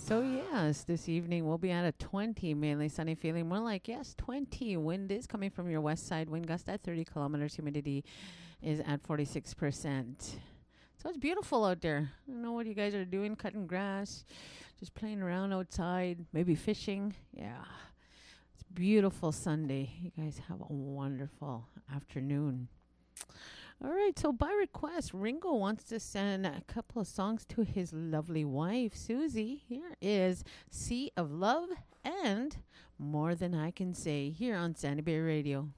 So, yes, this evening we'll be at a 20, mainly sunny feeling. More like, yes, 20. Wind is coming from your west side. Wind gust at 30 kilometers. Humidity is at 46%. So it's beautiful out there. I don't know what you guys are doing, cutting grass, just playing around outside, maybe fishing. Yeah, it's beautiful Sunday. You guys have a wonderful afternoon. All right, so by request, Ringo wants to send a couple of songs to his lovely wife, Susie. Here is Sea of Love and More Than I Can Say here on Sandy Bay Radio.